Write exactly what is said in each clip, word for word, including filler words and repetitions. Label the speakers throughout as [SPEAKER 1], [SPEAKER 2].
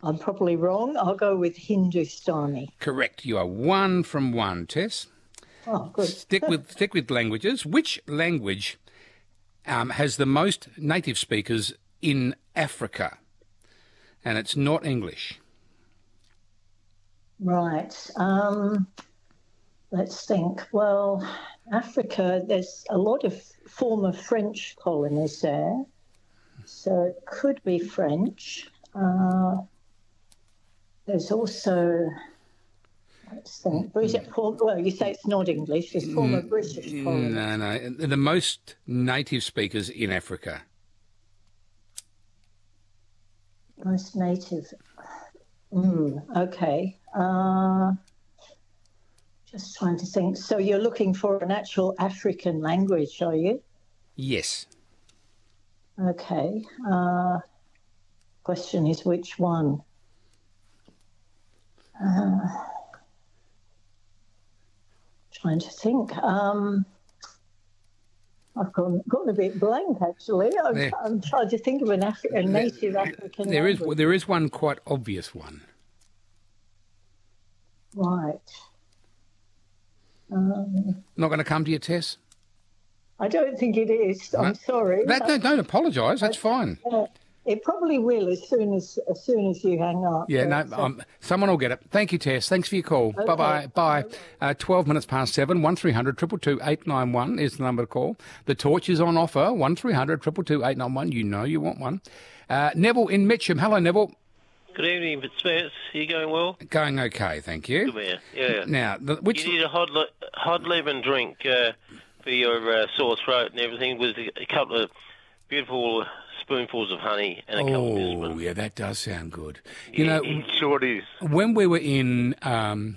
[SPEAKER 1] I'm probably wrong. I'll go with Hindustani.
[SPEAKER 2] Correct. You are one from one, Tess.
[SPEAKER 1] Oh, good.
[SPEAKER 2] Stick with stick with languages. Which language um, has the most native speakers in Africa? And it's not English.
[SPEAKER 1] Right. Um, let's think. Well, Africa, there's a lot of former French colonies there, so it could be French. Uh, there's also, let's think, British, well, you say it's not English, there's former British colonies.
[SPEAKER 2] No, no. The most native speakers in Africa.
[SPEAKER 1] Most native. Mm, okay. Uh, just trying to think. So you're looking for an actual African language, are you?
[SPEAKER 2] Yes.
[SPEAKER 1] Okay. Uh, question is which one? Uh, trying to think. Um, I've gone, gone a bit blank, actually. I'm,
[SPEAKER 2] There-
[SPEAKER 1] I'm trying to think of an Afri- a native African
[SPEAKER 2] There is
[SPEAKER 1] language.
[SPEAKER 2] there is one quite obvious one.
[SPEAKER 1] Right. Um,
[SPEAKER 2] Not going to come to you, Tess?
[SPEAKER 1] I don't think it is. I'm
[SPEAKER 2] No.
[SPEAKER 1] sorry.
[SPEAKER 2] That, no, don't apologise. That's fine.
[SPEAKER 1] Uh, it probably will as soon as as soon as you hang up.
[SPEAKER 2] Yeah, no,
[SPEAKER 1] But, uh,
[SPEAKER 2] um, someone will get it. Thank you, Tess. Thanks for your call.
[SPEAKER 1] Okay.
[SPEAKER 2] Bye-bye. Bye. Uh, twelve minutes past seven, one three hundred two two two eight nine one is the number to call. The torch is on offer, one three hundred two two two eight nine one. You know you want one. Uh, Neville in Mitcham. Hello, Neville.
[SPEAKER 3] Good evening, Fitzmaurice. Are you going well?
[SPEAKER 2] Going okay, thank you.
[SPEAKER 3] Good man. Yeah.
[SPEAKER 2] Now, the, which...
[SPEAKER 3] You need a hot, le- hot lemon drink uh, for your uh, sore throat and everything with a couple of beautiful spoonfuls of honey and a cup of
[SPEAKER 2] Oh,
[SPEAKER 3] biscuit.
[SPEAKER 2] yeah, that does sound good. You know,
[SPEAKER 3] it sure is.
[SPEAKER 2] when we were in, um,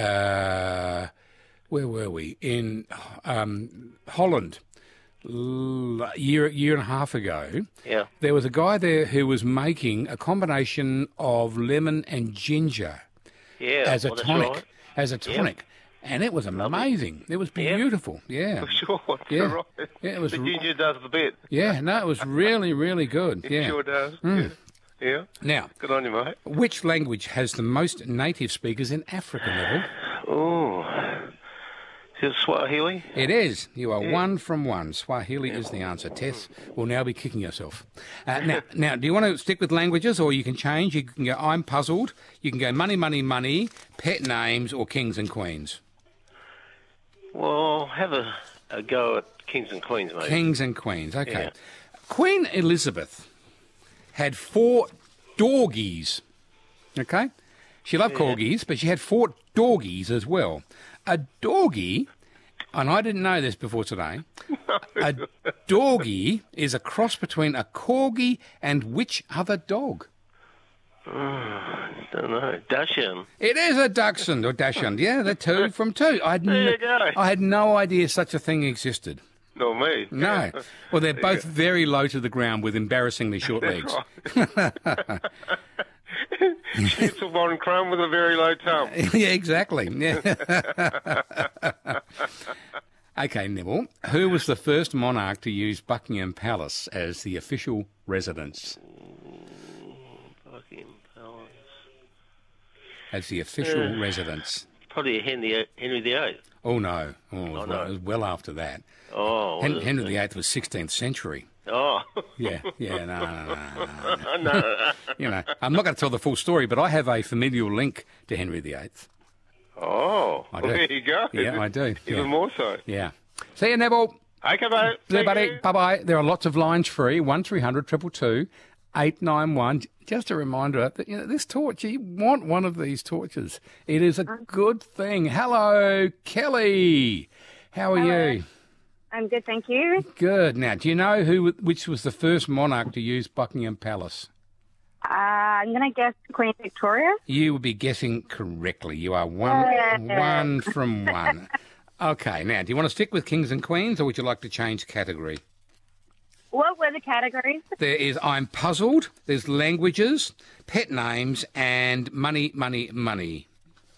[SPEAKER 2] uh, where were we? In um, Holland, l- a year, year and a half ago,
[SPEAKER 3] Yeah.
[SPEAKER 2] there was a guy there who was making a combination of lemon and ginger
[SPEAKER 3] Yeah.
[SPEAKER 2] as a
[SPEAKER 3] well, that's
[SPEAKER 2] tonic,
[SPEAKER 3] right.
[SPEAKER 2] as a tonic. And it was amazing. It was
[SPEAKER 3] Yeah.
[SPEAKER 2] beautiful. Yeah.
[SPEAKER 4] Sure,
[SPEAKER 2] Yeah.
[SPEAKER 4] right.
[SPEAKER 2] Yeah, it was
[SPEAKER 4] The
[SPEAKER 2] r-
[SPEAKER 4] ginger does the bit.
[SPEAKER 2] Yeah, no, it was really, really good.
[SPEAKER 4] It
[SPEAKER 2] Yeah.
[SPEAKER 4] sure does.
[SPEAKER 2] Mm.
[SPEAKER 4] Yeah. yeah.
[SPEAKER 2] Now,
[SPEAKER 4] Good on you, mate.
[SPEAKER 2] which language has the most native speakers in Africa, Neville?
[SPEAKER 3] Oh. Is it Swahili?
[SPEAKER 2] It is. You are one from one. Swahili is the answer. Tess will now be kicking herself. Uh, now, now, do you want to stick with languages or you can change? You can go, I'm puzzled. You can go money, money, money, pet names, or kings and queens.
[SPEAKER 3] Well, have a, a go at Kings and Queens, mate.
[SPEAKER 2] Kings and queens. Okay.
[SPEAKER 3] Yeah.
[SPEAKER 2] Queen Elizabeth had four dorgies. Okay? She loved corgis, but she had four dorgies as well. A dorgie, and I didn't know this before today, a dorgie is a cross between a corgi and which other dog?
[SPEAKER 3] Don't know. Dachshund.
[SPEAKER 2] It is a dachshund or dachshund. Yeah, they're two from two. I had,
[SPEAKER 3] There
[SPEAKER 2] no,
[SPEAKER 3] you go.
[SPEAKER 2] I had no idea such a thing existed.
[SPEAKER 4] Not me.
[SPEAKER 2] No. Well, they're both very low to the ground with embarrassingly short legs.
[SPEAKER 4] It's a Warren Crumb with a very low tum.
[SPEAKER 2] Yeah, exactly. Yeah. Okay, Neville. Who was the first monarch to use Buckingham Palace as the official residence?
[SPEAKER 3] Fucking Palace.
[SPEAKER 2] As the official
[SPEAKER 3] Uh,
[SPEAKER 2] residence.
[SPEAKER 3] Probably Henry, Henry the Eighth.
[SPEAKER 2] Oh, no. Oh, it was,
[SPEAKER 3] Oh,
[SPEAKER 2] well,
[SPEAKER 3] no.
[SPEAKER 2] it was well after that.
[SPEAKER 3] Oh.
[SPEAKER 2] Hen-
[SPEAKER 3] what is
[SPEAKER 2] Henry
[SPEAKER 3] it?
[SPEAKER 2] the Eighth was sixteenth century.
[SPEAKER 3] Oh.
[SPEAKER 2] Yeah, yeah, no, no, no, no, no.
[SPEAKER 3] no.
[SPEAKER 2] You know, I'm not going to tell the full story, but I have a familial link to Henry the Eighth.
[SPEAKER 4] Oh,
[SPEAKER 2] I
[SPEAKER 4] well,
[SPEAKER 2] do.
[SPEAKER 4] there you go.
[SPEAKER 2] Yeah, I do.
[SPEAKER 4] Even
[SPEAKER 2] Yeah.
[SPEAKER 4] more so.
[SPEAKER 2] Yeah. See you, Neville.
[SPEAKER 4] Okay, mate.
[SPEAKER 2] See you,
[SPEAKER 4] Thank
[SPEAKER 2] buddy.
[SPEAKER 4] you.
[SPEAKER 2] Bye-bye. There are lots of lines free, one three hundred two two two eight nine one. Just a reminder that, you know, this torch, you want one of these torches. It is a good thing. Hello, Kelly. How are
[SPEAKER 5] Hello.
[SPEAKER 2] you?
[SPEAKER 5] I'm good, thank you.
[SPEAKER 2] Good. Now, do you know who, which was the first monarch to use Buckingham Palace?
[SPEAKER 5] Uh, I'm going to guess Queen Victoria.
[SPEAKER 2] You would be guessing correctly. You are one,
[SPEAKER 5] Yeah.
[SPEAKER 2] one from one. Okay. Now, do you want to stick with kings and queens, or would you like to change category?
[SPEAKER 5] What were the categories?
[SPEAKER 2] There is I'm puzzled, there's languages, pet names, and money, money, money.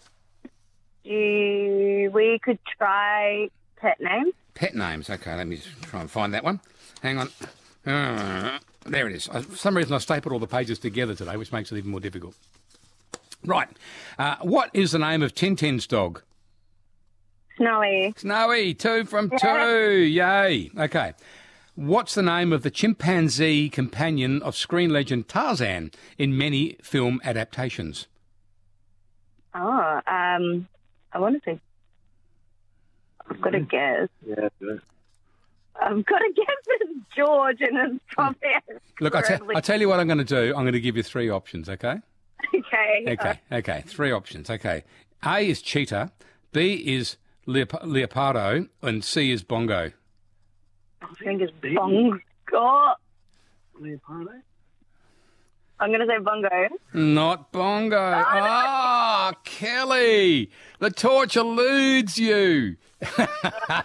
[SPEAKER 5] Do we could try pet names.
[SPEAKER 2] Pet names. Okay, let me just try and find that one. Hang on. Uh, There it is. I, for some reason, I stapled all the pages together today, which makes it even more difficult. Right. Uh, what is the name of Tintin's dog?
[SPEAKER 5] Snowy.
[SPEAKER 2] Snowy. Two from two. Yay. Okay. What's the name of the chimpanzee companion of screen legend Tarzan in many film adaptations?
[SPEAKER 5] Oh, um, I want to say. I've got to guess.
[SPEAKER 4] Yeah.
[SPEAKER 5] I've got to guess it's George, and it's probably.
[SPEAKER 2] Look, I, te- I tell you what I'm going to do. I'm going to give you three options, okay?
[SPEAKER 5] Okay.
[SPEAKER 2] Okay, okay. Three options, okay. A is cheetah, B is leop- leopardo, and C is bongo.
[SPEAKER 5] I think it's bongo.
[SPEAKER 4] Leopardo?
[SPEAKER 5] I'm going to say bongo.
[SPEAKER 2] Not bongo. Ah, Kelly, the torch eludes you.
[SPEAKER 5] Right,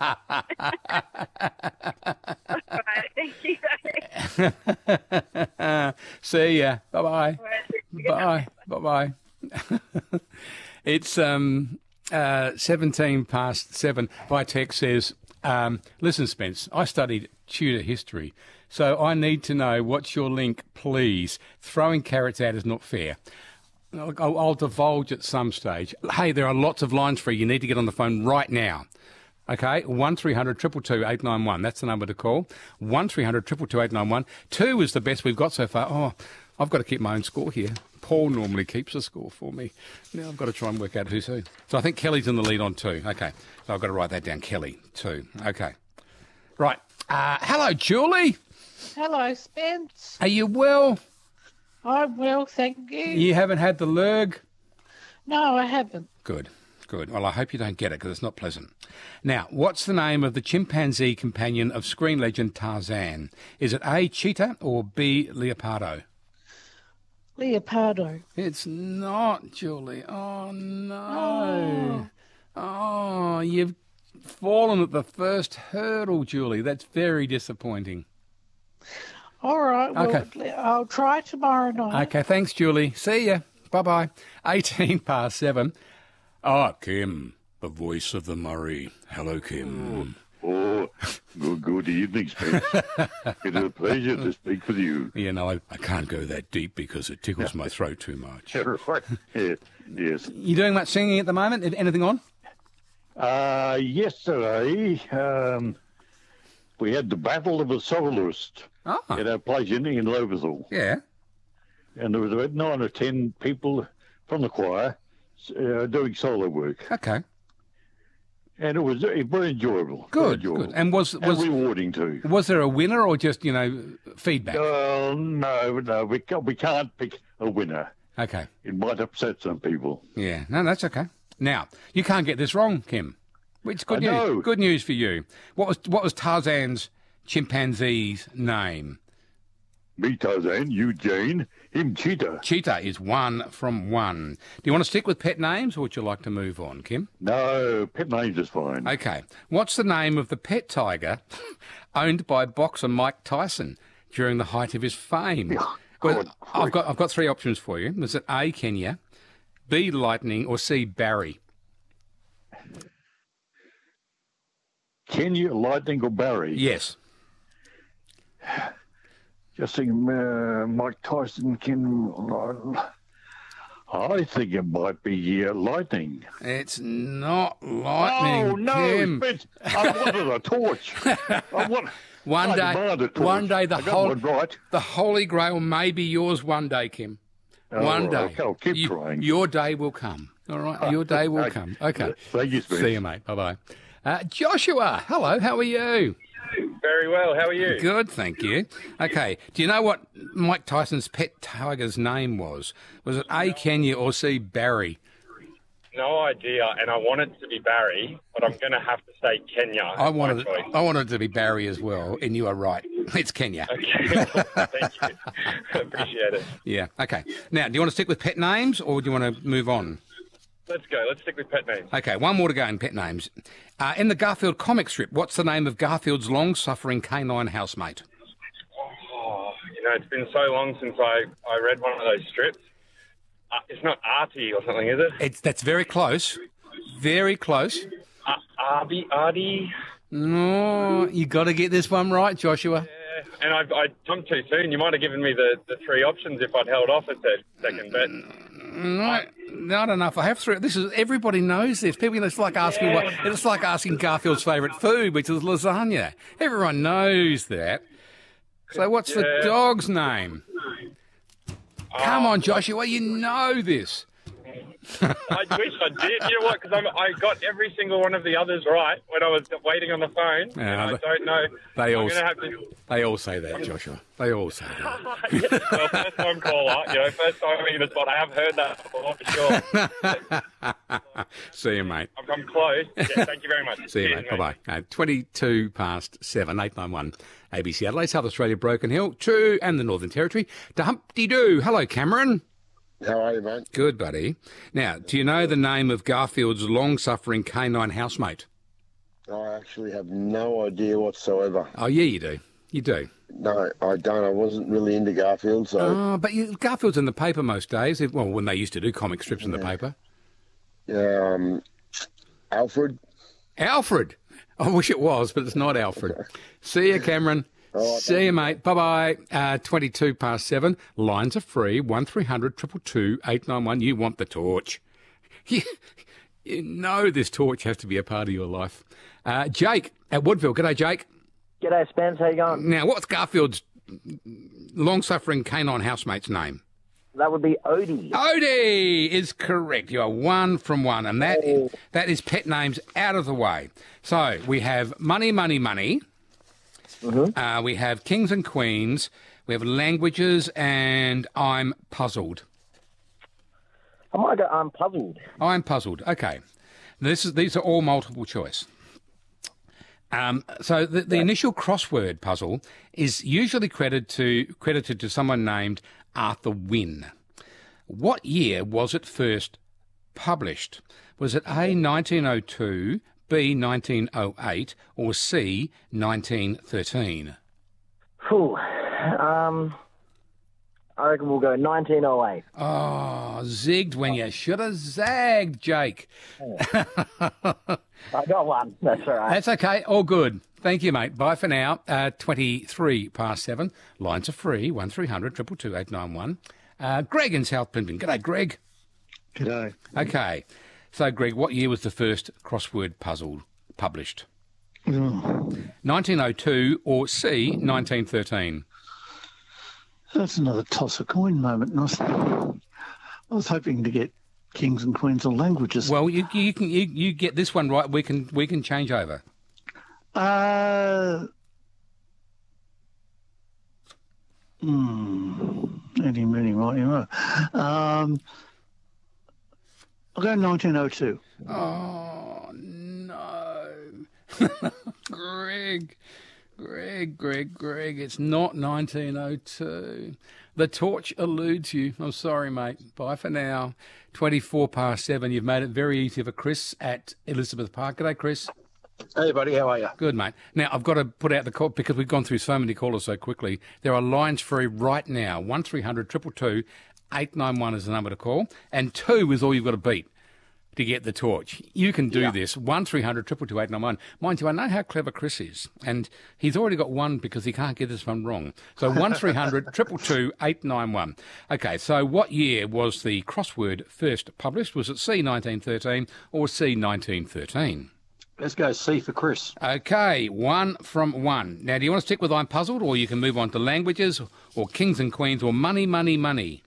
[SPEAKER 5] thank you.
[SPEAKER 2] See ya. Bye-bye.
[SPEAKER 5] Right.
[SPEAKER 2] Bye. Bye-bye. It's um, uh, seventeen past seven. Vitek says, um, listen, Spence, I studied Tudor history, so I need to know what's your link, please. Throwing carrots out is not fair. I'll, I'll divulge at some stage. Hey, there are lots of lines for you. You need to get on the phone right now. Okay, one three hundred two two two eight nine one. That's the number to call. one three hundred two two two eight nine one. Two is the best we've got so far. Oh, I've got to keep my own score here. Paul normally keeps a score for me. Now I've got to try and work out who's who. So I think Kelly's in the lead on two. Okay, so I've got to write that down. Kelly, two. Okay. Right. Uh, hello, Julie.
[SPEAKER 6] Hello, Spence.
[SPEAKER 2] Are you well?
[SPEAKER 6] I'm well, thank you.
[SPEAKER 2] You haven't had the lurg?
[SPEAKER 6] No, I haven't.
[SPEAKER 2] Good, good. Well, I hope you don't get it because it's not pleasant. Now, what's the name of the chimpanzee companion of screen legend Tarzan? Is it A, cheetah, or B, leopardo?
[SPEAKER 6] Leopardo.
[SPEAKER 2] It's not, Julie. Oh, no. Oh, oh you've fallen at the first hurdle, Julie. That's very disappointing.
[SPEAKER 6] All right, well,
[SPEAKER 2] Okay.
[SPEAKER 6] I'll try tomorrow night.
[SPEAKER 2] Okay, thanks, Julie. See ya. Bye-bye. eighteen past seven. Ah, Kim, the voice of the Murray. Hello, Kim.
[SPEAKER 7] Oh, good, good evening, Spence. It's a pleasure to speak with you.
[SPEAKER 2] You know, I, I can't go that deep because it tickles my throat too much.
[SPEAKER 7] Right. Yeah, yes.
[SPEAKER 2] You doing much singing at the moment? Anything on?
[SPEAKER 7] Uh, yesterday, um, we had the Battle of the Soloist
[SPEAKER 2] Ah,
[SPEAKER 7] at our place in, in Loberthal.
[SPEAKER 2] yeah.
[SPEAKER 7] And there was about nine or ten people from the choir uh, doing solo work.
[SPEAKER 2] Okay.
[SPEAKER 7] And it was uh, very enjoyable. very
[SPEAKER 2] Good,
[SPEAKER 7] enjoyable.
[SPEAKER 2] good. And was
[SPEAKER 7] And
[SPEAKER 2] was
[SPEAKER 7] rewarding too.
[SPEAKER 2] was there a winner or just, you know, feedback?
[SPEAKER 7] Oh, no, no, we can't, we can't pick a winner.
[SPEAKER 2] Okay.
[SPEAKER 7] It might upset some people.
[SPEAKER 2] Yeah. No, that's okay. Now, you can't get this wrong, Kim. Which good
[SPEAKER 7] I
[SPEAKER 2] news.
[SPEAKER 7] know.
[SPEAKER 2] Good news for you. What was what was Tarzan's chimpanzee's name?
[SPEAKER 7] Me Tarzan, you Jane, him Cheetah.
[SPEAKER 2] Cheetah is one from one. Do you want to stick with pet names or would you like to move on, Kim?
[SPEAKER 7] No, pet names is fine.
[SPEAKER 2] Okay. What's the name of the pet tiger owned by boxer Mike Tyson during the height of his fame?
[SPEAKER 7] Yeah,
[SPEAKER 2] Well,
[SPEAKER 7] God,
[SPEAKER 2] I've got I've got three options for you. Is it A, Kenya, B, Lightning, or C, Barry?
[SPEAKER 7] Kenya, Lightning, or Barry?
[SPEAKER 2] Yes.
[SPEAKER 7] Just think uh, Mike Tyson can. I think it might be uh, Lightning.
[SPEAKER 2] It's not Lightning,
[SPEAKER 7] Oh, no,
[SPEAKER 2] Kim.
[SPEAKER 7] Spence, I wanted a torch. I want,
[SPEAKER 2] One
[SPEAKER 7] I
[SPEAKER 2] day,
[SPEAKER 7] demand a torch.
[SPEAKER 2] one day the
[SPEAKER 7] I got
[SPEAKER 2] whole
[SPEAKER 7] one right.
[SPEAKER 2] the Holy Grail may be yours one day, Kim.
[SPEAKER 7] Oh,
[SPEAKER 2] one day.
[SPEAKER 7] okay, I'll keep
[SPEAKER 2] You-
[SPEAKER 7] trying.
[SPEAKER 2] Your day will come. All right, your day will
[SPEAKER 7] Okay.
[SPEAKER 2] come. Okay.
[SPEAKER 7] Thank you, Spence.
[SPEAKER 2] See you, mate. Bye bye. Uh, Joshua, hello. How are you?
[SPEAKER 4] Very well. How are you?
[SPEAKER 2] Good, thank you. Okay. Do you know what Mike Tyson's pet tiger's name was? Was it A, Kenya, or C, Barry?
[SPEAKER 4] No idea, and I want it to be Barry, but I'm going to have to say Kenya.
[SPEAKER 2] I wanted,
[SPEAKER 4] My
[SPEAKER 2] it, I wanted it to be Barry as well, and you are right. It's Kenya.
[SPEAKER 4] choice. Thank you. Appreciate it.
[SPEAKER 2] Yeah. Okay. Now, do you want to stick with pet names, or do you want to move on?
[SPEAKER 4] Let's go. Let's stick with pet names.
[SPEAKER 2] Okay, one more to go in pet names. Uh, in the Garfield comic strip, what's the name of Garfield's long-suffering canine housemate?
[SPEAKER 4] Oh, you know, it's been so long since I, I read one of those strips. Uh, it's not Artie or something, is it?
[SPEAKER 2] It's that's very close, very close.
[SPEAKER 4] Uh, Arby, Artie?
[SPEAKER 2] No, you got to get this one right, Joshua.
[SPEAKER 4] and I, I jumped too soon. You might have given me the, the three options if I'd held off at the second bet.
[SPEAKER 2] No, not enough. I have three. This is everybody knows this. People, it's like asking what. It's like asking Garfield's favourite food, which is lasagna. Everyone knows that. So, what's
[SPEAKER 4] Yeah.
[SPEAKER 2] the dog's name? Come on, Joshua, you know this.
[SPEAKER 4] I wish I did. You know what? Because I got every single one of the others right when I was waiting on the phone.
[SPEAKER 2] Yeah,
[SPEAKER 4] and I
[SPEAKER 2] they-
[SPEAKER 4] don't know.
[SPEAKER 2] They
[SPEAKER 4] I'm
[SPEAKER 2] all,
[SPEAKER 4] gonna have to.
[SPEAKER 2] they all say that, Joshua. They all say that.
[SPEAKER 4] Well, first time caller, you know, first time in the spot. I have heard that before for sure.
[SPEAKER 2] See you, mate.
[SPEAKER 4] I'm, I'm close. Yeah, thank you very much.
[SPEAKER 2] See you,
[SPEAKER 4] Cheers,
[SPEAKER 2] mate. Bye bye. Uh, twenty-two past seven, eight nine one. A B C Adelaide, South Australia, Broken Hill, two, and the Northern Territory. To Humpty Doo. Hello, Cameron.
[SPEAKER 8] How are you, mate?
[SPEAKER 2] Good, buddy. Now, do you know the name of Garfield's long-suffering canine housemate?
[SPEAKER 8] I actually have no idea whatsoever.
[SPEAKER 2] Oh, yeah, you do. You do.
[SPEAKER 8] No, I don't. I wasn't really into Garfield, so
[SPEAKER 2] Oh, but you, Garfield's in the paper most days. If- Well, when they used to do comic strips in the paper.
[SPEAKER 8] yeah. Um, Alfred.
[SPEAKER 2] Alfred. I wish it was, but it's not Alfred. See you, Cameron.
[SPEAKER 8] right,
[SPEAKER 2] See you, mate. Bye-bye. Uh, twenty-two past seven. Lines are free. one three hundred two two two eight nine one. You want the torch. You, you know this torch has to be a part of your life. Uh, Jake at Woodville. G'day, Jake.
[SPEAKER 9] G'day, Spence. How you going?
[SPEAKER 2] Now, what's Garfield's long-suffering canine housemate's name?
[SPEAKER 9] That would be Odie.
[SPEAKER 2] Odie is correct. You are one from one, and that is, that is pet names out of the way. So we have money, money, money.
[SPEAKER 9] Mm-hmm.
[SPEAKER 2] Uh, we have kings and queens. We have languages, and I'm puzzled.
[SPEAKER 9] I might go, I'm puzzled.
[SPEAKER 2] I'm puzzled. Okay, this is these are all multiple choice. Um, so the, the initial crossword puzzle is usually credited to credited to someone named Arthur Wynne. What year was it first published? Was it A, nineteen oh two, B, nineteen oh eight, or C, nineteen thirteen?
[SPEAKER 9] Whew. Um, I reckon we'll go nineteen oh eight.
[SPEAKER 2] Oh, zigged when you should have zagged, Jake.
[SPEAKER 9] I got one. That's all right.
[SPEAKER 2] That's okay. All good. Thank you, mate. Bye for now. Uh, twenty-three past seven. Lines are free. one three hundred two two two eight nine one. Uh, Greg in South Plimpton. G'day, Greg.
[SPEAKER 7] G'day.
[SPEAKER 2] Okay. So, Greg, what year was the first crossword puzzle published?
[SPEAKER 7] Mm.
[SPEAKER 2] nineteen oh two or C, nineteen thirteen?
[SPEAKER 7] That's another toss a coin moment. I was, I was hoping to get kings and queens or languages.
[SPEAKER 2] Well, you, you can you, you get this one right. We can we can change over.
[SPEAKER 7] Uh, hmm. Any, many, right, you know. Um, I'll go nineteen oh two.
[SPEAKER 2] Oh no, Greg, Greg, Greg, Greg! It's not nineteen oh two. The torch eludes you. I'm sorry, mate. Bye for now. twenty-four past seven. You've made it very easy for Chris at Elizabeth Park. G'day, Chris.
[SPEAKER 10] Hey, buddy. How are you?
[SPEAKER 2] Good, mate. Now, I've got to put out the call because we've gone through so many callers so quickly. There are lines free right now. one three hundred two two two eight nine one is the number to call. And two is all you've got to beat to get the torch. You can do
[SPEAKER 10] Yeah.
[SPEAKER 2] this. one three hundred two two two eight nine one. Mind you, I know how clever Chris is. And he's already got one because he can't get this one wrong. So one three hundred two two two eight nine one. Okay, so what year was the crossword first published? Was it C, nineteen thirteen, or C, nineteen thirteen?
[SPEAKER 10] Let's go C for Chris.
[SPEAKER 2] Okay, one from one. Now, do you want to stick with I'm puzzled, or you can move on to languages, or kings and queens, or money, money, money?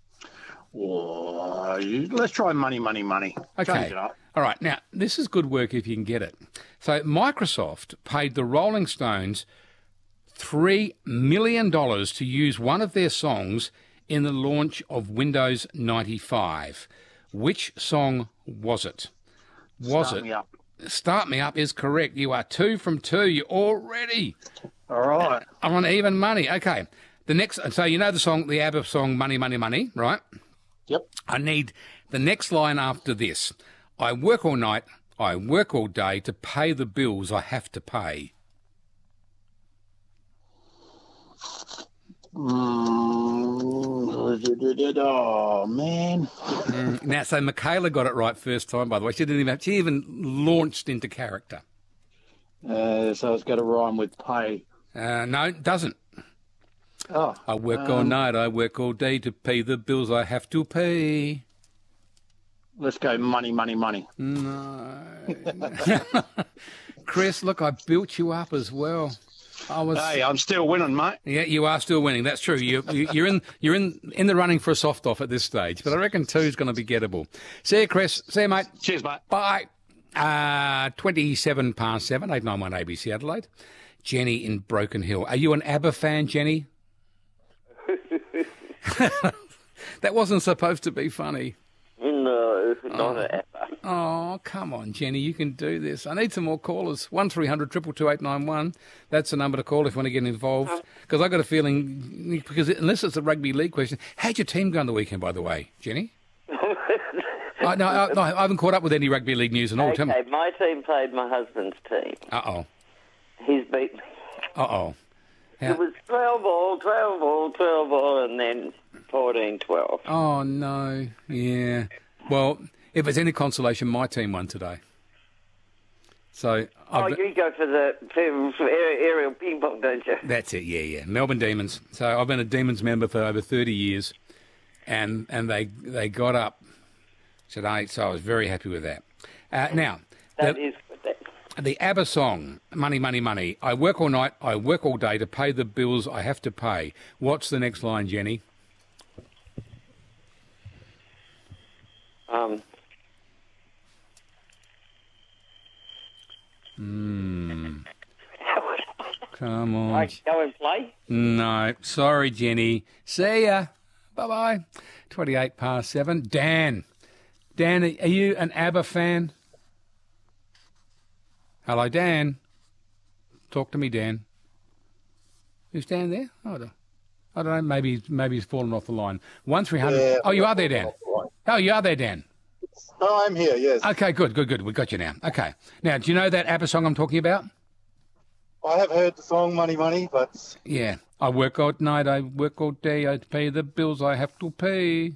[SPEAKER 10] Oh, you- let's try money, money, money.
[SPEAKER 2] Okay.
[SPEAKER 10] Change it up.
[SPEAKER 2] All right. Now, this is good work if you can get it. So, Microsoft paid the Rolling Stones three million dollars to use one of their songs in the launch of Windows ninety-five. Which song was it? Was
[SPEAKER 10] Start
[SPEAKER 2] it?
[SPEAKER 10] me up.
[SPEAKER 2] Start Me Up is correct. You are two from two. You're already
[SPEAKER 10] All right.
[SPEAKER 2] on even money. Okay. The next, so you know the song, the ABBA song, Money, Money, Money, right?
[SPEAKER 10] Yep.
[SPEAKER 2] I need the next line after this. I work all night, I work all day to pay the bills I have to pay.
[SPEAKER 10] Mm, oh, man.
[SPEAKER 2] Mm, now, so Michaela got it right first time, by the way. She didn't even, she even launched into character.
[SPEAKER 10] Uh, so it's got to rhyme with pay.
[SPEAKER 2] Uh, no, it doesn't.
[SPEAKER 10] Oh,
[SPEAKER 2] I work all
[SPEAKER 10] um,
[SPEAKER 2] night, I work all day to pay the bills I have to pay.
[SPEAKER 10] Let's go money, money, money.
[SPEAKER 2] No. Chris, look, I built you up as well. I was.
[SPEAKER 10] Hey, I'm still winning, mate.
[SPEAKER 2] Yeah, you are still winning. That's true. You, you, you're in you're in, in the running for a soft off at this stage, but I reckon two's going to be gettable. See you, Chris. See you, mate.
[SPEAKER 10] Cheers, mate.
[SPEAKER 2] Bye. Uh, twenty-seven past seven, eight nine one A B C Adelaide. Jenny in Broken Hill. Are you an ABBA fan, Jenny? That wasn't supposed to be funny.
[SPEAKER 11] No, not
[SPEAKER 2] Oh.
[SPEAKER 11] an ABBA.
[SPEAKER 2] Oh, come on, Jenny, you can do this. I need some more callers. one three hundred two two two eight nine one. That's the number to call if you want to get involved. Because I've got a feeling, because unless it's a rugby league question, how'd your team go on the weekend, by the way, Jenny? I, no, I, no, I haven't caught up with any rugby league news and all. Tell me.
[SPEAKER 11] Okay, my team played my husband's team.
[SPEAKER 2] Uh-oh.
[SPEAKER 11] He's beat me.
[SPEAKER 2] Uh-oh. How-
[SPEAKER 11] It was twelve all, twelve all, twelve all, and then fourteen twelve.
[SPEAKER 2] Oh, no. Yeah. Well, if it's any consolation, my team won today. So,
[SPEAKER 11] Oh,
[SPEAKER 2] I've,
[SPEAKER 11] you go for the for, for aerial ping pong, don't you?
[SPEAKER 2] that's it, yeah, yeah. Melbourne Demons. So I've been a Demons member for over thirty years, and and they they got up today, so I was very happy with that. Uh, now,
[SPEAKER 11] That
[SPEAKER 2] the,
[SPEAKER 11] is good. That.
[SPEAKER 2] the ABBA song, Money, Money, Money. I work all night, I work all day to pay the bills I have to pay. What's the next line, Jenny?
[SPEAKER 11] Um,
[SPEAKER 2] Hmm. Come on.
[SPEAKER 11] I go and play.
[SPEAKER 2] No, sorry, Jenny. See ya. Bye-bye. twenty-eight past seven. Dan. Dan, are you an ABBA fan? Hello, Dan. Talk to me, Dan. Is Dan there? Oh, I don't, I don't know. Maybe, maybe he's fallen off the line. One three hundred.
[SPEAKER 12] Yeah,
[SPEAKER 2] oh, you are there, Dan. Oh, you are there, Dan.
[SPEAKER 12] Oh, I'm here, yes.
[SPEAKER 2] Okay, good, good, good. We got you now. Okay. Now, do you know that ABBA song I'm talking about?
[SPEAKER 12] I have heard the song Money Money, but
[SPEAKER 2] Yeah. I work all night, I work all day, I pay the bills I have to pay.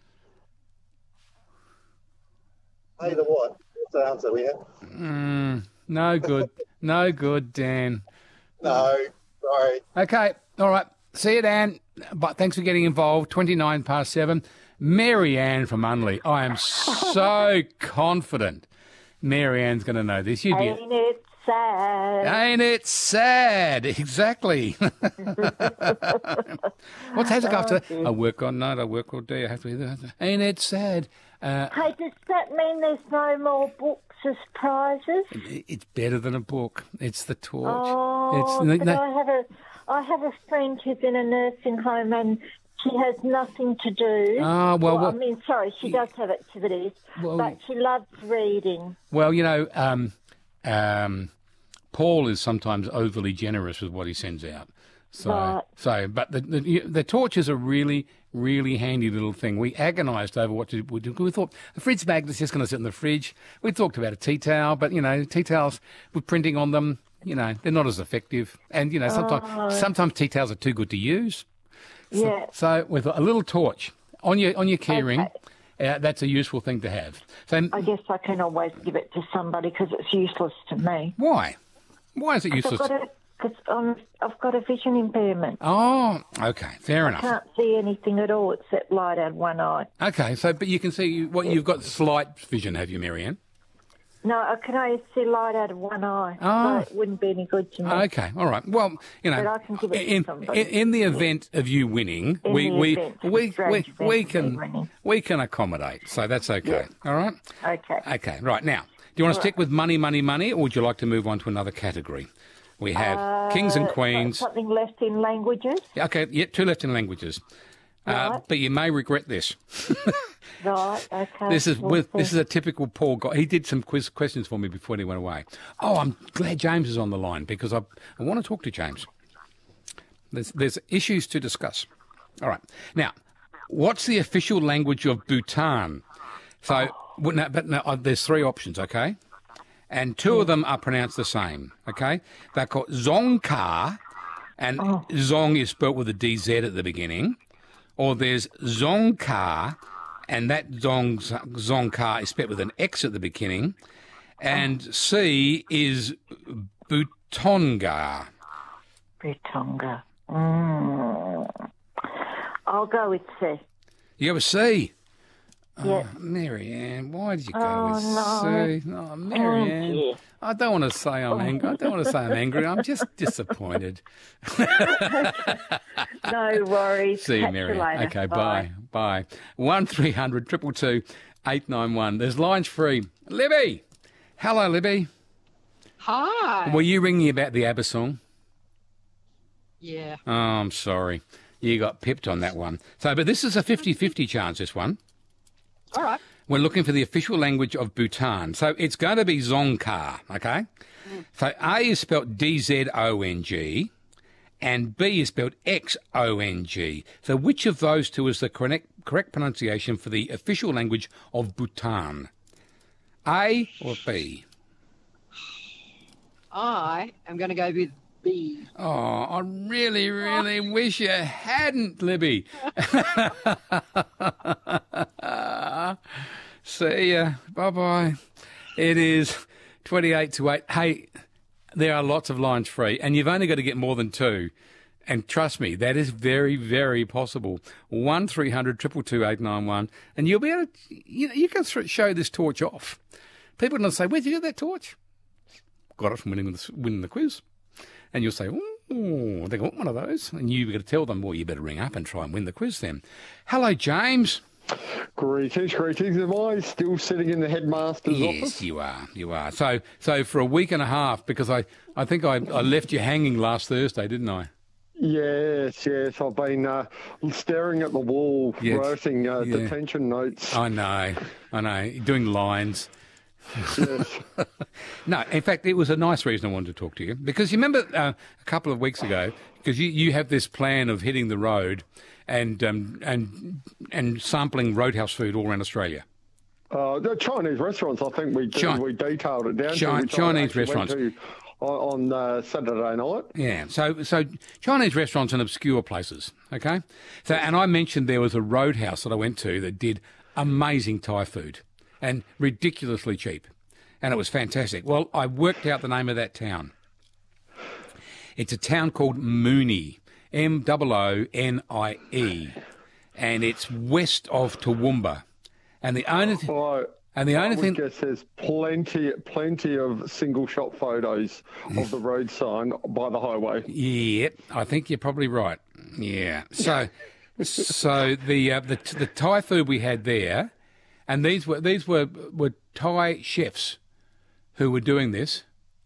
[SPEAKER 12] hey, the what? What's the answer we have?
[SPEAKER 2] Mm, no good. No good, Dan.
[SPEAKER 12] No, sorry.
[SPEAKER 2] Okay, all right. See you, Dan. But thanks for getting involved. twenty-nine past seven. Mary Ann from Unley. I am so confident Mary Ann's going to know this. You'd be,
[SPEAKER 13] Ain't it sad?
[SPEAKER 2] ain't it sad? Exactly. What's how's it go after? I work all night, I work all day, I have to. Ain't it sad? Uh,
[SPEAKER 13] Hey, does that mean there's no more books as prizes?
[SPEAKER 2] it's better than a book. It's the torch.
[SPEAKER 13] Oh,
[SPEAKER 2] it's,
[SPEAKER 13] but
[SPEAKER 2] no-
[SPEAKER 13] I have a, I have a friend who's in a nursing home and she has nothing to do.
[SPEAKER 2] Ah, well,
[SPEAKER 13] I
[SPEAKER 2] well-
[SPEAKER 13] mean, sorry, she does have activities,
[SPEAKER 2] Well-
[SPEAKER 13] but she loves reading.
[SPEAKER 2] Well, you know, um, um, Paul is sometimes overly generous with what he sends out. So,
[SPEAKER 13] Right.
[SPEAKER 2] so, but the, the the torch is a really, really handy little thing. We agonised over what to do. We thought the fridge magnet's just going to sit in the fridge. We talked about a tea towel, but you know, tea towels with printing on them, you know, they're not as effective. And you know, sometimes
[SPEAKER 13] Oh.
[SPEAKER 2] sometimes tea towels are too good to use. So,
[SPEAKER 13] Yeah.
[SPEAKER 2] So with a little torch on your on your keyring, uh, that's a useful thing to have. So
[SPEAKER 13] I guess I can always give it to somebody because it's useless to me.
[SPEAKER 2] why? Why is it
[SPEAKER 13] 'Cause
[SPEAKER 2] useless?
[SPEAKER 13] I've got a, cause I'm, I've got a vision impairment.
[SPEAKER 2] Oh, okay, fair
[SPEAKER 13] I
[SPEAKER 2] enough.
[SPEAKER 13] can't see anything at all except light out of one eye.
[SPEAKER 2] Okay, so but you can see what you've got slight vision, have you, Marianne?
[SPEAKER 13] No, I can only see light out of one eye,
[SPEAKER 2] Oh.
[SPEAKER 13] so it wouldn't be any good to me.
[SPEAKER 2] Okay, all right. Well, you
[SPEAKER 13] But
[SPEAKER 2] know,
[SPEAKER 13] I can give it to
[SPEAKER 2] in,
[SPEAKER 13] somebody.
[SPEAKER 2] in in the event of you winning,
[SPEAKER 13] In
[SPEAKER 2] we
[SPEAKER 13] the
[SPEAKER 2] we
[SPEAKER 13] event of
[SPEAKER 2] we,
[SPEAKER 13] a
[SPEAKER 2] we,
[SPEAKER 13] strange
[SPEAKER 2] we
[SPEAKER 13] event of
[SPEAKER 2] can
[SPEAKER 13] me winning.
[SPEAKER 2] we can accommodate. So that's okay. All right.
[SPEAKER 13] Okay.
[SPEAKER 2] Okay. Right now, do you want to
[SPEAKER 13] All
[SPEAKER 2] stick with money, money, money, or would you like to move on to another category? We have
[SPEAKER 13] Uh,
[SPEAKER 2] kings and queens.
[SPEAKER 13] Something left in languages.
[SPEAKER 2] Yeah, okay, yeah, two left in languages. Uh,
[SPEAKER 13] Right.
[SPEAKER 2] but you may regret this.
[SPEAKER 13] Right, okay.
[SPEAKER 2] This is
[SPEAKER 13] We'll
[SPEAKER 2] with
[SPEAKER 13] see.
[SPEAKER 2] this is a typical Paul guy. He did some quiz questions for me before he went away. Oh, I'm glad James is on the line because I I want to talk to James. There's there's issues to discuss. All right, now, what's the official language of Bhutan? So, well, no, but no, uh, there's three options, okay, and two of them are pronounced the same. Okay, they're called Dzongkha, and Zong is spelt with a D Z at the beginning, or there's Dzongkha. And that Zong, Dzongkha is spelled with an X at the beginning. And C is Butonga.
[SPEAKER 13] Butonga. Mm. I'll go with C.
[SPEAKER 2] You go with C?
[SPEAKER 13] Yeah.
[SPEAKER 2] Oh, Marianne, why did you go
[SPEAKER 13] Oh,
[SPEAKER 2] with
[SPEAKER 13] no.
[SPEAKER 2] C? Oh, Marianne.
[SPEAKER 13] Oh, dear.
[SPEAKER 2] I don't want to say I'm angry. I don't want to say I'm angry. I'm just disappointed.
[SPEAKER 13] No worries.
[SPEAKER 2] See you,
[SPEAKER 13] Catch
[SPEAKER 2] Marianne.
[SPEAKER 13] later.
[SPEAKER 2] Okay, bye. Bye. One three hundred two two two eight nine one. There's lines free. Libby. Hello, Libby.
[SPEAKER 14] Hi.
[SPEAKER 2] Were you ringing about the ABBA song?
[SPEAKER 14] Yeah.
[SPEAKER 2] Oh, I'm sorry. You got pipped on that one. So, but this is a fifty-fifty chance, this one.
[SPEAKER 14] All right.
[SPEAKER 2] We're looking for the official language of Bhutan. So it's going to be Dzongkar, okay? Mm. So A is spelt D Z O N G and B is spelt X O N G. So which of those two is the correct, correct pronunciation for the official language of Bhutan? A or B?
[SPEAKER 14] I am going to go with B.
[SPEAKER 2] Oh, I really, really oh. wish you hadn't, Libby. See ya. Bye-bye. It is twenty-eight to eight. Hey, there are lots of lines free, and you've only got to get more than two. And trust me, that is very, very possible. one three hundred two two two eight nine one, and you'll be able to, you know, you can show this torch off. People are going to say, where'd you get that torch? Got it from winning the, winning the quiz. And you'll say, oh, they got one of those. And you've got to tell them, well, you better ring up and try and win the quiz then. Hello, James.
[SPEAKER 15] Greetings, greetings. Am I still sitting in the headmaster's
[SPEAKER 2] yes,
[SPEAKER 15] office?
[SPEAKER 2] Yes, you are. You are. So so for a week and a half, because I, I think I, I left you hanging last Thursday, didn't I?
[SPEAKER 15] Yes, yes. I've been uh, staring at the wall,
[SPEAKER 2] yes.
[SPEAKER 15] writing uh,
[SPEAKER 2] yeah.
[SPEAKER 15] detention notes.
[SPEAKER 2] I know. I know. Doing lines.
[SPEAKER 15] Yes.
[SPEAKER 2] No, in fact, it was a nice reason I wanted to talk to you. Because you remember uh, a couple of weeks ago, because you, you have this plan of hitting the road and um, and and sampling roadhouse food all around Australia.
[SPEAKER 15] Uh, the Chinese restaurants, I think we did, we detailed it down
[SPEAKER 2] Chi-
[SPEAKER 15] to.
[SPEAKER 2] Chinese restaurants.
[SPEAKER 15] To on uh, Saturday night.
[SPEAKER 2] Yeah, so so Chinese restaurants and obscure places, okay? So, and I mentioned there was a roadhouse that I went to that did amazing Thai food and ridiculously cheap, and it was fantastic. Well, I worked out the name of that town. It's a town called Mooney, M O O N I E, and it's west of Toowoomba. And the only th-
[SPEAKER 15] oh,
[SPEAKER 2] and the
[SPEAKER 15] I
[SPEAKER 2] only
[SPEAKER 15] would
[SPEAKER 2] thing
[SPEAKER 15] guess there's plenty, plenty of single shot photos of the road sign by the highway.
[SPEAKER 2] Yeah, I think you're probably right. Yeah. So, so the uh, the the Thai food we had there, and these were these were were Thai chefs who were doing this.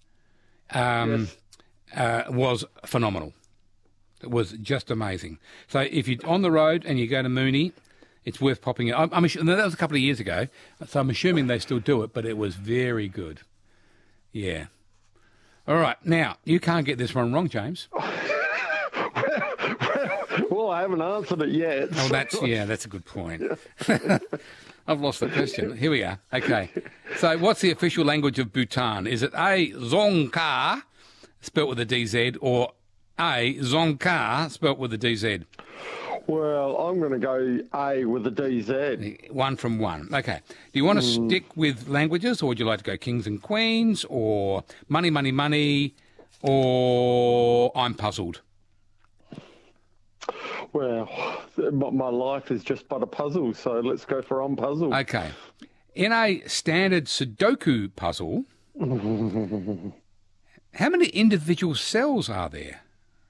[SPEAKER 2] Um,
[SPEAKER 15] yes.
[SPEAKER 2] uh, was phenomenal. It was just amazing. So if you're on the road and you go to Mooney, it's worth popping in. I'm, I'm assu- that was a couple of years ago, so I'm assuming they still do it, but it was very good. Yeah. All right. Now, you can't get this one wrong, James.
[SPEAKER 15] Well, I haven't answered it yet.
[SPEAKER 2] Oh, that's, yeah, that's a good point. I've lost the question. Here we are. Okay. So what's the official language of Bhutan? Is it A, Dzongkar, spelt with a D Z, or A, Dzongkar, spelt with a D Z?
[SPEAKER 15] Well, I'm going to go A with a D Z.
[SPEAKER 2] One from one. Okay. Do you want to mm. stick with languages, or would you like to go kings and queens, or money, money, money, or I'm puzzled?
[SPEAKER 15] Well, my life is just but a puzzle, so let's go for I'm puzzled.
[SPEAKER 2] Okay. In a standard Sudoku puzzle, how many individual cells are there?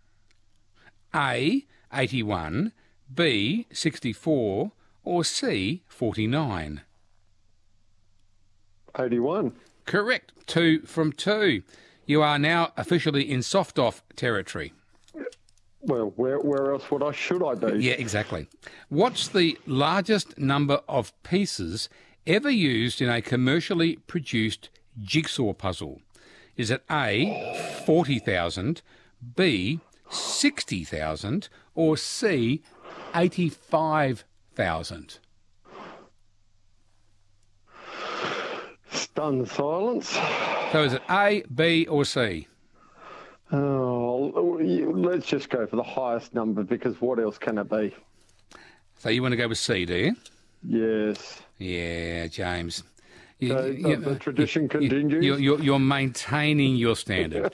[SPEAKER 2] A, eighty-one, B, sixty-four, or C, forty-nine?
[SPEAKER 15] eighty-one.
[SPEAKER 2] Correct. Two from two. You are now officially in soft-off territory.
[SPEAKER 15] Well, where where else would I should I be?
[SPEAKER 2] Yeah, exactly. What's the largest number of pieces ever used in a commercially produced jigsaw puzzle? Is it A, forty thousand, B, sixty thousand, or C, eighty-five thousand?
[SPEAKER 15] Stunned silence.
[SPEAKER 2] So is it A, B, or C?
[SPEAKER 15] Oh, let's just go for the highest number, because what else can it be?
[SPEAKER 2] So you want to go with C, do you?
[SPEAKER 15] Yes.
[SPEAKER 2] Yeah, James. You-
[SPEAKER 15] Okay,
[SPEAKER 2] you-
[SPEAKER 15] the, the tradition
[SPEAKER 2] you-
[SPEAKER 15] continues.
[SPEAKER 2] You're, you're, you're maintaining your standard.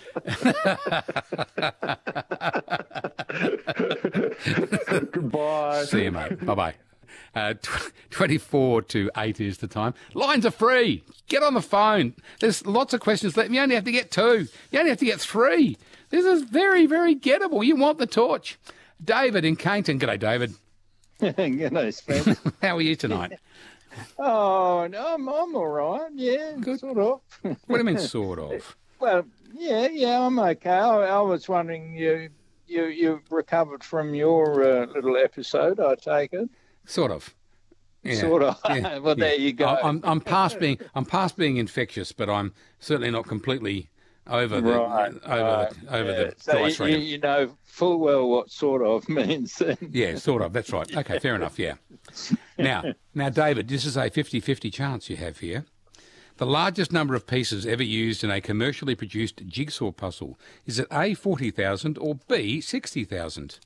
[SPEAKER 15] Goodbye.
[SPEAKER 2] See you, mate. Bye-bye. Uh, tw- twenty-four to eight is the time. Lines are free. Get on the phone. There's lots of questions left. You only have to get two. You only have to get three. This is very, very gettable. You want the torch. David in Cainton. G'day, David.
[SPEAKER 16] G'day, Spence.
[SPEAKER 2] How are you tonight?
[SPEAKER 16] Oh, no, I'm, I'm all right. Yeah,
[SPEAKER 2] Good.
[SPEAKER 16] sort of.
[SPEAKER 2] What do you mean, sort of?
[SPEAKER 16] Well, yeah, yeah, I'm okay. I, I was wondering, you, you, you recovered from your uh, little episode, I take it.
[SPEAKER 2] Sort of. Yeah.
[SPEAKER 16] Sort of.
[SPEAKER 2] Yeah.
[SPEAKER 16] Well, there you go.
[SPEAKER 2] I- I'm, I'm past being I'm past being infectious, but I'm certainly not completely over the
[SPEAKER 16] Right,
[SPEAKER 2] over
[SPEAKER 16] right,
[SPEAKER 2] the over
[SPEAKER 16] yeah.
[SPEAKER 2] the
[SPEAKER 16] So
[SPEAKER 2] dry
[SPEAKER 16] you,
[SPEAKER 2] stream.
[SPEAKER 16] you know full well what sort of means then.
[SPEAKER 2] Yeah, sort of. That's right. Okay, fair enough. Yeah. Now, now, David, this is a fifty-fifty chance you have here. The largest number of pieces ever used in a commercially produced jigsaw puzzle is it A forty thousand or B sixty thousand?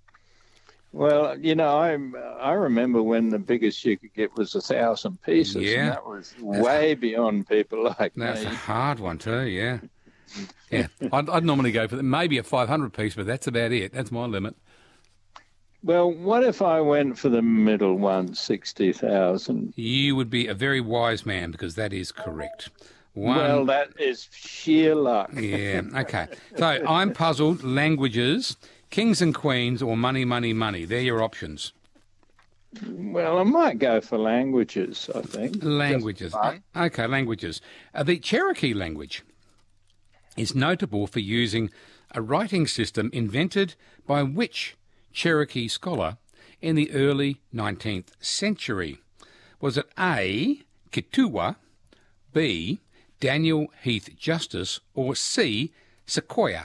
[SPEAKER 16] Well, you know, I I remember when the biggest you could get was a thousand pieces,
[SPEAKER 2] Yeah.
[SPEAKER 16] and that was way beyond people like
[SPEAKER 2] That's
[SPEAKER 16] me.
[SPEAKER 2] a hard one too. Yeah. Yeah, I'd, I'd normally go for maybe a five hundred piece, but that's about it. That's my limit.
[SPEAKER 16] Well, what if I went for the middle one, sixty thousand?
[SPEAKER 2] You would be a very wise man because that is correct. One,
[SPEAKER 16] Well, that is sheer luck.
[SPEAKER 2] yeah, okay. So I'm puzzled. Languages, kings and queens, or money, money, money. They're your options.
[SPEAKER 16] Well, I might go for languages, I think.
[SPEAKER 2] Languages. Okay, languages. Uh, the Cherokee language is notable for using a writing system invented by which Cherokee scholar in the early nineteenth century? Was it A, Kituwa, B, Daniel Heath Justice, or C, Sequoia?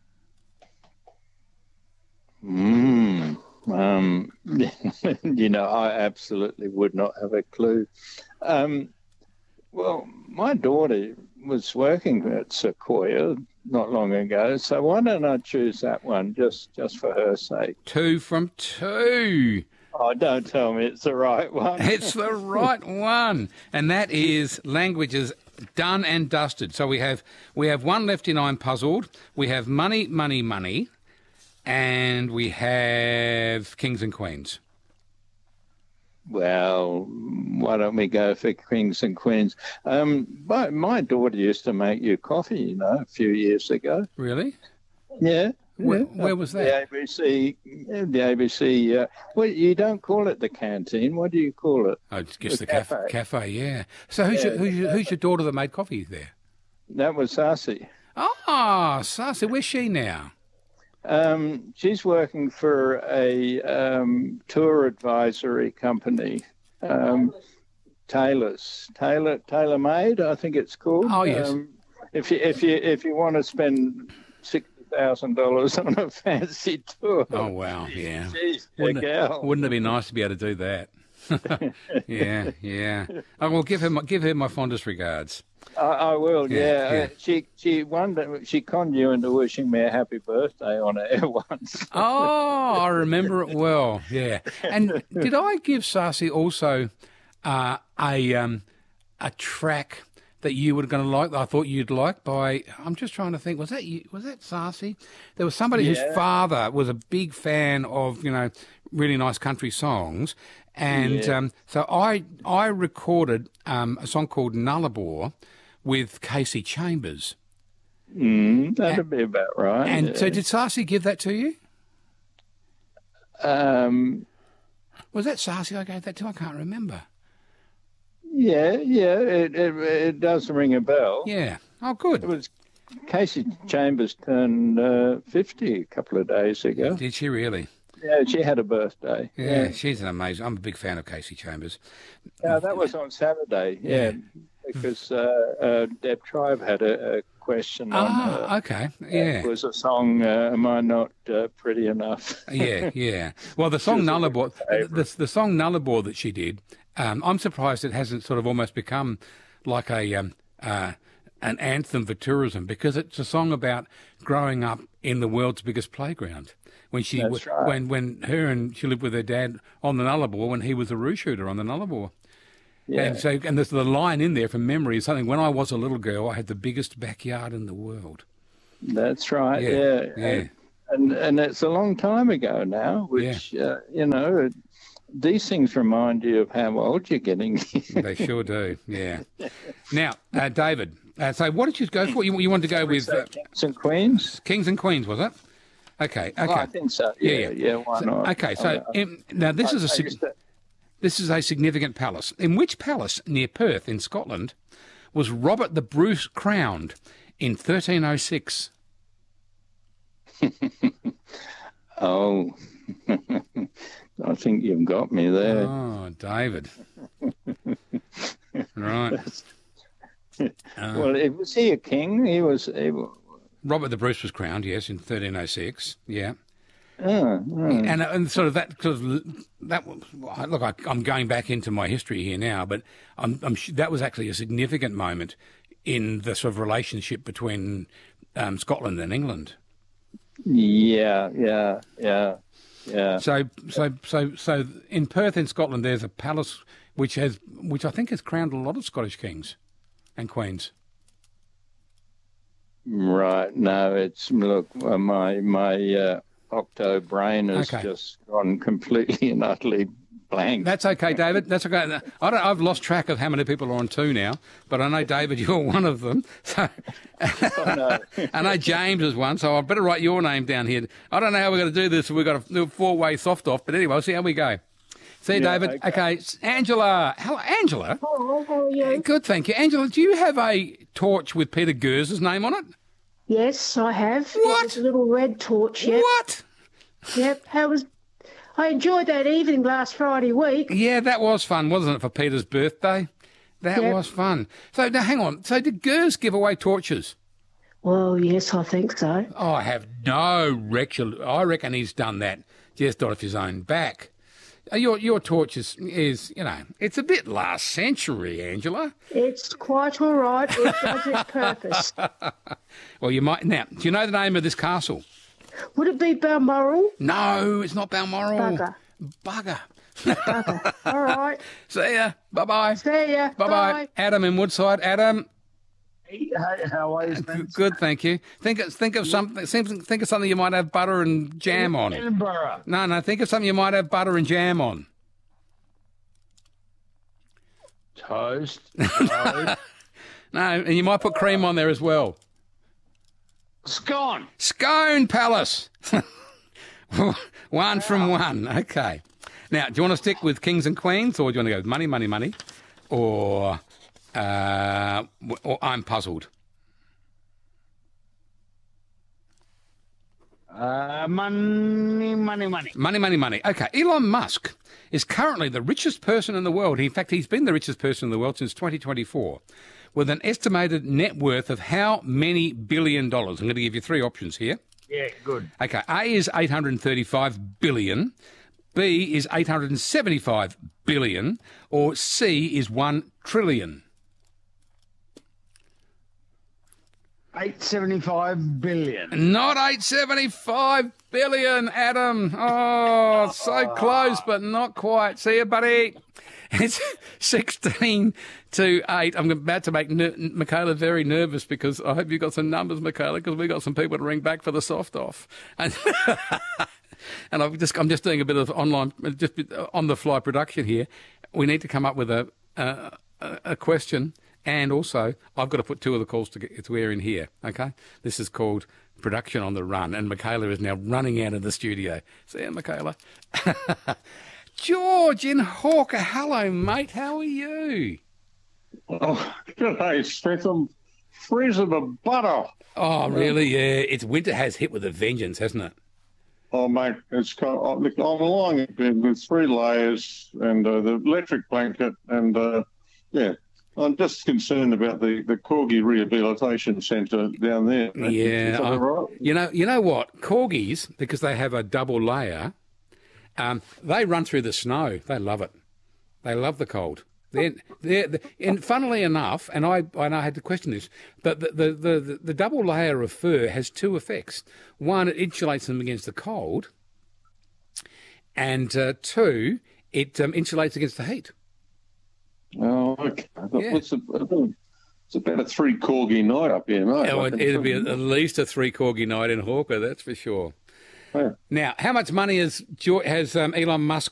[SPEAKER 16] Mm, um, you know, I absolutely would not have a clue. Um, well, my daughter was working at Sequoia not long ago, so why don't I choose that one just, just for her sake?
[SPEAKER 2] Two from two.
[SPEAKER 16] Oh, don't tell me it's the right one.
[SPEAKER 2] It's the right one, and that is languages done and dusted. So we have we have one left in I'm puzzled. We have money, money, money, and we have kings and queens.
[SPEAKER 16] Well, why don't we go for kings and queens? Um, my, my daughter used to make you coffee, you know, a few years ago.
[SPEAKER 2] Really?
[SPEAKER 16] Yeah.
[SPEAKER 2] Where,
[SPEAKER 16] yeah.
[SPEAKER 2] where was that?
[SPEAKER 16] The A B C. The A B C. Uh, well, you don't call it the canteen. What do you call it?
[SPEAKER 2] I guess the,
[SPEAKER 16] The
[SPEAKER 2] cafe.
[SPEAKER 16] cafe.
[SPEAKER 2] cafe. Yeah. So who's,
[SPEAKER 16] Yeah.
[SPEAKER 2] Your, who's, your, who's your daughter that made coffee there?
[SPEAKER 16] That was Sassy.
[SPEAKER 2] Ah, Sasi. Where's she now?
[SPEAKER 16] Um, she's working for a um, tour advisory company, um, Taylor's Taylor Tailor Made, I think it's called.
[SPEAKER 2] Oh, yes.
[SPEAKER 16] Um, if you if you if you want to spend sixty thousand dollars on a fancy tour.
[SPEAKER 2] Oh wow, yeah.
[SPEAKER 16] She's a
[SPEAKER 2] Wouldn't it,
[SPEAKER 16] gal.
[SPEAKER 2] wouldn't it be nice to be able to do that? yeah, yeah. I will give her my, give her my fondest regards.
[SPEAKER 16] I, I will,
[SPEAKER 2] Yeah,
[SPEAKER 16] yeah.
[SPEAKER 2] yeah.
[SPEAKER 16] Uh, she she wondered, she conned you into wishing me a happy birthday on air once.
[SPEAKER 2] Oh, I remember it well. Yeah. And did I give Sasi also uh, a um, a track that you were going to like? That I thought you'd like. By I'm just trying to think. Was that you? Was that Sasi? There was somebody
[SPEAKER 16] Yeah.
[SPEAKER 2] whose father was a big fan of you know really nice country songs, and
[SPEAKER 16] Yeah.
[SPEAKER 2] um, so I I recorded um, a song called Nullarbor with Casey Chambers.
[SPEAKER 16] Mm, that'd be about right.
[SPEAKER 2] And
[SPEAKER 16] yeah.
[SPEAKER 2] so did Sasi give that to you?
[SPEAKER 16] Um,
[SPEAKER 2] Was that Sasi I gave that to? I can't remember.
[SPEAKER 16] yeah, yeah, it, it it does ring a bell.
[SPEAKER 2] Yeah. Oh, good.
[SPEAKER 16] It was Casey Chambers turned uh, fifty a couple of days ago.
[SPEAKER 2] Did she really?
[SPEAKER 16] Yeah, she had a birthday.
[SPEAKER 2] Yeah, she's an amazing. I'm a big fan of Casey Chambers.
[SPEAKER 16] Yeah, that was on Saturday. Yeah, because uh, uh, Deb Tribe had a, a question on
[SPEAKER 2] Ah,
[SPEAKER 16] her.
[SPEAKER 2] okay. Yeah.
[SPEAKER 16] It was a song, uh, Am I Not uh, Pretty Enough?
[SPEAKER 2] yeah, yeah. Well, the song
[SPEAKER 16] She was a
[SPEAKER 2] Nullarbor,
[SPEAKER 16] favourite.
[SPEAKER 2] the, the song Nullarbor that she did, um, I'm surprised it hasn't sort of almost become like a um, uh, an anthem for tourism because it's a song about growing up in the world's biggest playground. When she,
[SPEAKER 16] That's right.
[SPEAKER 2] when when her and she lived with her dad on the Nullarbor when he was a roo shooter on the Nullarbor.
[SPEAKER 16] yeah.
[SPEAKER 2] And so, and there's the line in there from memory is something. When I was a little girl, I had the biggest backyard in the world.
[SPEAKER 16] That's right.
[SPEAKER 2] Yeah,
[SPEAKER 16] Yeah,
[SPEAKER 2] yeah.
[SPEAKER 16] And and it's a long time ago now. Which uh, you know, these things remind you of how old you're getting.
[SPEAKER 2] They sure do. Yeah. Now, uh, David. Uh, so, what did you go for? You, you wanted to go with uh,
[SPEAKER 16] Kings and Queens.
[SPEAKER 2] Kings and Queens, was it? Okay. Okay.
[SPEAKER 16] Well, I think so. Yeah. Yeah. yeah why
[SPEAKER 2] so,
[SPEAKER 16] not?
[SPEAKER 2] Okay. So
[SPEAKER 16] I, I,
[SPEAKER 2] in, now this
[SPEAKER 16] I,
[SPEAKER 2] is a.
[SPEAKER 16] I
[SPEAKER 2] sig-
[SPEAKER 16] used to-
[SPEAKER 2] This is a significant palace. In which palace near Perth in Scotland was Robert the Bruce crowned in thirteen oh six?
[SPEAKER 16] Oh, I think you've got me there.
[SPEAKER 2] Oh, David. Right.
[SPEAKER 16] Uh, well, it, was he a king? He was, he was...
[SPEAKER 2] Robert the Bruce was crowned, yes, in thirteen oh six. Yeah.
[SPEAKER 16] Oh, oh.
[SPEAKER 2] And, and sort of that, sort of that. Look, I, I'm going back into my history here now, but I'm, I'm that was actually a significant moment in the sort of relationship between um, Scotland and England.
[SPEAKER 16] Yeah, yeah, yeah, yeah.
[SPEAKER 2] So, so, so, so in Perth, in Scotland, there's a palace which has, which I think has crowned a lot of Scottish kings and queens.
[SPEAKER 16] Right. No, it's look, uh, my my. Uh, Octo brain has
[SPEAKER 2] Okay.
[SPEAKER 16] just gone completely and utterly blank.
[SPEAKER 2] That's okay, David. That's okay. I don't, I've lost track of how many people are on two now, but I know, David, you're one of them. So
[SPEAKER 16] Oh, no.
[SPEAKER 2] I know James is one, so I better write your name down here. I don't know how we're going to do this. We've got to do a four-way soft-off, but anyway, we'll see how we go. See you,
[SPEAKER 16] Yeah,
[SPEAKER 2] David.
[SPEAKER 16] okay.
[SPEAKER 2] Okay, Angela. Hello, Angela.
[SPEAKER 13] Hello, how are you?
[SPEAKER 2] Good, thank you. Angela, do you have a torch with Peter Gers's name on it?
[SPEAKER 13] Yes, I have.
[SPEAKER 2] What?
[SPEAKER 13] It was a little red torch, yep.
[SPEAKER 2] What?
[SPEAKER 13] Yep, how was... I enjoyed that evening last Friday week.
[SPEAKER 2] Yeah, that was fun, wasn't it, for Peter's birthday? That
[SPEAKER 13] Yep.
[SPEAKER 2] was fun. So, now, hang on. So, did Gers give away torches?
[SPEAKER 13] Well, yes, I think so.
[SPEAKER 2] Oh, I have no recollection. I reckon he's done that just off his own back. Uh, Your your torch is, is, you know, it's a bit last century, Angela.
[SPEAKER 13] It's quite all right. It does its purpose.
[SPEAKER 2] Well, you might. Now, do you know the name of this castle?
[SPEAKER 13] Would it be Balmoral?
[SPEAKER 2] No, it's not Balmoral.
[SPEAKER 13] Bugger.
[SPEAKER 2] Bugger.
[SPEAKER 13] Bugger. All right.
[SPEAKER 2] See ya. Bye-bye.
[SPEAKER 13] See ya.
[SPEAKER 2] Bye-bye.
[SPEAKER 13] Bye.
[SPEAKER 2] Adam in Woodside. Adam.
[SPEAKER 12] Hey, how are you,
[SPEAKER 2] G-
[SPEAKER 12] Spence?
[SPEAKER 2] Good, thank you. Think of, think of something. Think think of something you might have butter and jam on.
[SPEAKER 12] Edinburgh.
[SPEAKER 2] No, no. Think of something you might have butter and jam on.
[SPEAKER 12] Toast. No.
[SPEAKER 2] No, and you might put cream on there as well.
[SPEAKER 12] Scone.
[SPEAKER 2] Scone Palace. One from one. Okay. Now, do you want to stick with kings and queens, or do you want to go with money, money, money, or uh, w- or I'm puzzled?
[SPEAKER 12] Uh, money, money, money.
[SPEAKER 2] Money, money, money. Okay. Elon Musk is currently the richest person in the world. In fact, he's been the richest person in the world since twenty twenty-four, with an estimated net worth of how many billion dollars? I'm going to give you three options here.
[SPEAKER 12] Yeah, good.
[SPEAKER 2] Okay. A is eight hundred thirty-five billion, B is eight hundred seventy-five billion, or C is one trillion.
[SPEAKER 12] eight seventy-five billion.
[SPEAKER 2] Not eight seventy-five billion, Adam. Oh, so close, but not quite. See you, buddy. It's sixteen to eight. I'm about to make ner- Michaela very nervous because I hope you got some numbers, Michaela, because we got some people to ring back for the soft off. And, and I've just, I'm just doing a bit of online, just on the fly production here. We need to come up with a a, a question. And also, I've got to put two of the calls to, get, to air in here, okay? This is called Production on the Run, and Michaela is now running out of the studio. See you, Michaela. George in Hawker. Hello, mate. How are you?
[SPEAKER 10] Oh, good day, Spence. I'm freezing the butter.
[SPEAKER 2] Oh, really? Yeah. It's winter has hit with a vengeance, hasn't it?
[SPEAKER 10] Oh, mate, it's got, I'm lying in bed with three layers and uh, the electric blanket, and uh, yeah. I'm just concerned about the, the Corgi Rehabilitation Centre down there.
[SPEAKER 2] Yeah.
[SPEAKER 10] Is that
[SPEAKER 2] I'm-
[SPEAKER 10] right?
[SPEAKER 2] You know, you know what? Corgis, because they have a double layer, um, they run through the snow. They love it. They love the cold. They're, they're, they're, and funnily enough, and I, and I had to question this, but the, the, the, the, the double layer of fur has two effects. One, it insulates them against the cold, and uh, two, it um, insulates against the heat.
[SPEAKER 10] Oh, okay.
[SPEAKER 2] Yeah.
[SPEAKER 10] What's a, it's about a three corgi night up here, mate.
[SPEAKER 2] Oh,
[SPEAKER 10] I
[SPEAKER 2] it,
[SPEAKER 10] can
[SPEAKER 2] it'll be
[SPEAKER 10] tell
[SPEAKER 2] at,
[SPEAKER 10] you.
[SPEAKER 2] at least a three corgi night in Hawker, that's for sure.
[SPEAKER 10] Yeah.
[SPEAKER 2] Now, how much money has Jo- has um, Elon Musk